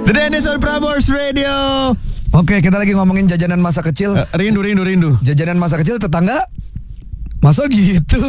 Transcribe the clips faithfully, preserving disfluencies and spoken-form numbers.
The Dennis on Prambors Radio. Oke, kita lagi ngomongin jajanan masa kecil. Uh, rindu, rindu, rindu. Jajanan masa kecil tetangga. Masa gitu.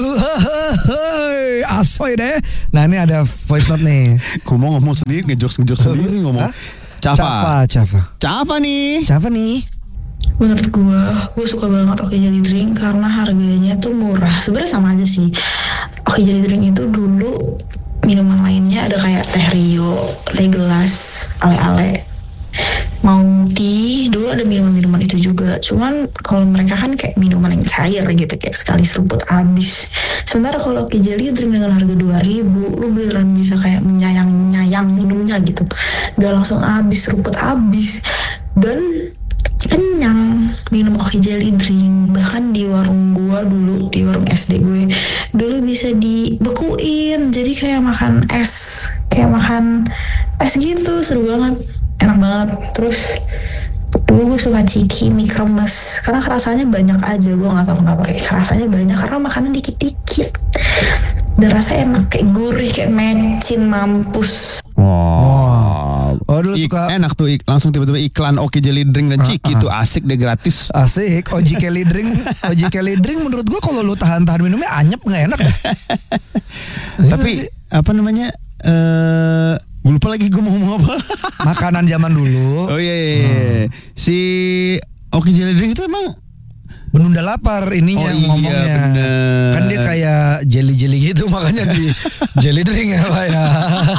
Asoy deh. Nah, ini ada voice note nih. Ngomong ngomong sendiri, ngejokes ngejokes sendiri ngomong. Cafa. Cafa, Cafa. Cafa nih. Cafa nih. Menurut gue, gue suka banget Oke Jelly Drink karena harganya tuh murah. Sebenarnya sama aja sih. Oke Jelly Drink itu dulu minuman lainnya ada kayak teh Rio, teh gelas, ale-ale, Mounty. Dulu ada minuman-minuman itu juga. Cuman kalau mereka kan kayak minuman yang cair gitu, kayak sekali seruput habis. Sementara kalau Oke Jelly Drink dengan harga dua ribu, lu beneran bisa kayak menyayang-nyayang minumnya gitu. Gak langsung habis, seruput habis. Dan kenyang minum Oke Jelly Drink. Bahkan di warung gua dulu, di warung S D gue dulu bisa dibekuin jadi kayak makan es, kayak makan es gitu. Seru banget, enak banget. Terus dulu gue suka ciki mie kremes karena kerasanya banyak aja. Gue gak tahu kenapa kayak kerasanya banyak karena makanan dikit-dikit dan rasanya enak, kayak gurih, kayak mecin mampus. Wow. Oh, dulu Ik, suka enak tuh ik, langsung tiba-tiba iklan Oke Jelly Drink dan Ciki uh, uh. tuh asik deh, gratis. Asik. O J Kelly Drink. O J Kelly Drink menurut gua kalau lu tahan-tahan minumnya anyep nggak enak deh. Tapi apa namanya? Eh, gue lupa lagi gue mau ngomong apa. Makanan zaman dulu. Oh iya, iya, iya. Hmm. Si Oke Jelly Drink itu emang menunda lapar ininya oh, iya, ngomongnya. Bener. Kan dia kayak jelly-jelly gitu, makanya di jelly drink ya Pak ya.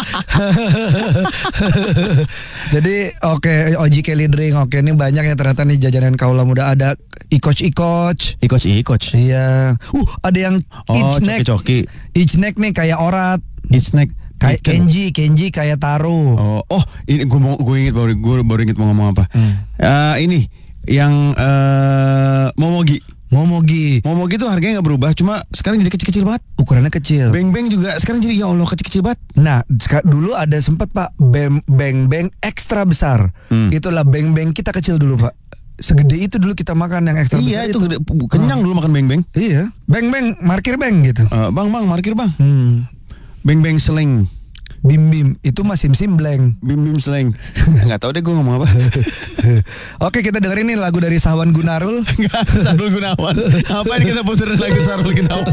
Jadi oke, okay, O J Kelly Drink. Oke, okay, ini banyak ya ternyata nih jajanan kaula muda. Ada ikoch-ikoch. Ikoch-ikoch. Iya. Uh, ada yang oh, each neck. Coki-coki. Each neck nih kayak orat. Each neck kayak Kenji, Kenji kayak Taro. Oh, oh ini gue mau gue inget baru gue baru inget mau ngomong apa. Hmm. Uh, ini yang uh, Momogi. Momogi. Momogi tuh harganya nggak berubah, cuma sekarang jadi kecil-kecil banget. Ukurannya kecil. Beng Beng juga sekarang jadi ya Allah kecil-kecil banget. Nah, dulu ada sempat Pak Beng Beng Beng ekstra besar. Hmm. Itulah Beng Beng kita kecil dulu Pak. Segede itu dulu kita makan yang ekstra iya, besar. Iya itu gede, kenyang oh. dulu makan Beng Beng. Iya. Beng Beng, markir Beng gitu. Uh, bang bang, markir bang. Hmm. Beng Beng seleng. Bim Bim itu masih sim blank. Bim Bim slang. Nggak tahu deh gue ngomong apa. Oke, kita dengerin nih lagu dari Sawan Gunarul. Nggak, Sarul Gunawan. Apa ini kita puterin lagu Sarul Gunawan?